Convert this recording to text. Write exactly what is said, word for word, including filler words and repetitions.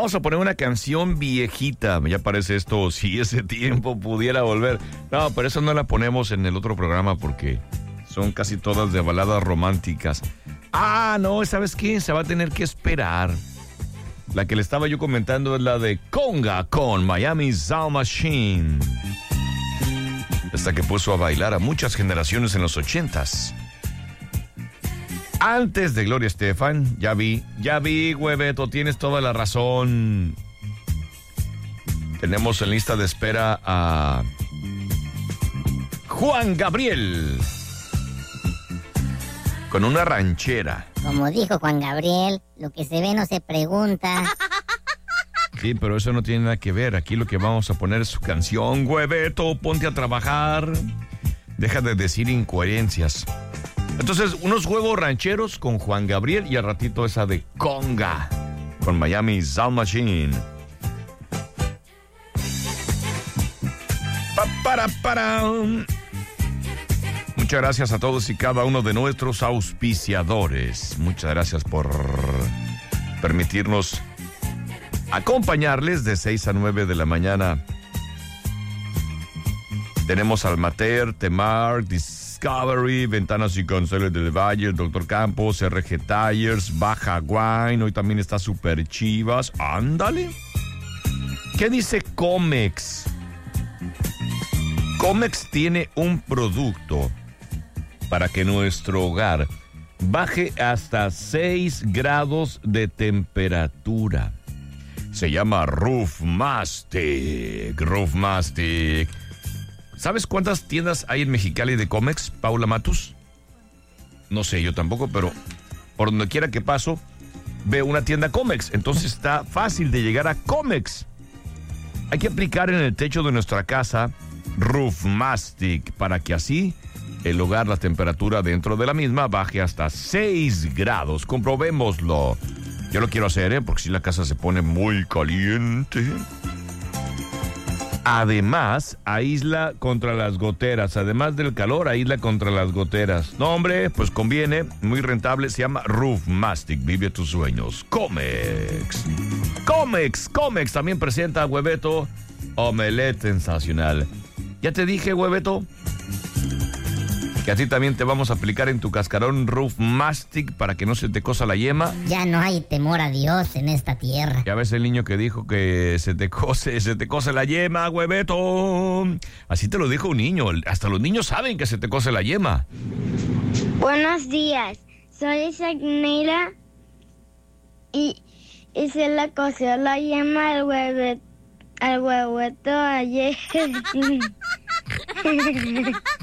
Vamos a poner una canción viejita. Ya parece esto, si ese tiempo pudiera volver. No, pero eso no la ponemos en el otro programa porque son casi todas de baladas románticas. Ah, no, ¿sabes qué? Se va a tener que esperar. La que le estaba yo comentando es la de Conga con Miami Sound Machine. Esta que puso a bailar a muchas generaciones en los ochentas. Antes de Gloria Estefan, ya vi, ya vi, Hueveto, tienes toda la razón. Tenemos en lista de espera a Juan Gabriel con una ranchera. Como dijo Juan Gabriel, lo que se ve no se pregunta. Sí, pero eso no tiene nada que ver. Aquí lo que vamos a poner es su canción. Hueveto, ponte a trabajar. Deja de decir incoherencias. Entonces, unos huevos rancheros con Juan Gabriel y al ratito esa de Conga con Miami Sound Machine. Pa, para, para. Muchas gracias a todos y cada uno de nuestros auspiciadores. Muchas gracias por permitirnos acompañarles de seis a nueve de la mañana. Tenemos Almater, Temar, Discovery, Ventanas y Conceles del Valle, el Doctor Campos, R G Tires, Baja Wine, hoy también está Super Chivas. Ándale. ¿Qué dice Comex? Comex tiene un producto para que nuestro hogar baje hasta seis grados de temperatura. Se llama Roof Mastic. Roof Mastic. ¿Sabes cuántas tiendas hay en Mexicali de Comex, Paula Matus? No sé, yo tampoco, pero por donde quiera que paso, veo una tienda Comex. Entonces está fácil de llegar a Comex. Hay que aplicar en el techo de nuestra casa Roof Mastic para que así el hogar, la temperatura dentro de la misma baje hasta seis grados. Comprobémoslo. Yo lo quiero hacer, ¿eh? Porque si la casa se pone muy caliente. Además, aísla contra las goteras. Además del calor, aísla contra las goteras. No, hombre, pues conviene. Muy rentable. Se llama Roof Mastic. Vive tus sueños. Comex. Comex. Comex también presenta a Hueveto Omelette sensacional. Ya te dije, Hueveto, que a ti también te vamos a aplicar en tu cascarón Roof Mastic para que no se te cosa la yema. Ya no hay temor a Dios en esta tierra. Ya ves el niño que dijo que se te cose, se te cose la yema, Hueveto. Así te lo dijo un niño. Hasta los niños saben que se te cose la yema. Buenos días. Soy Isagneira y, y se le cosió la yema al hueveto, al hueveto ayer.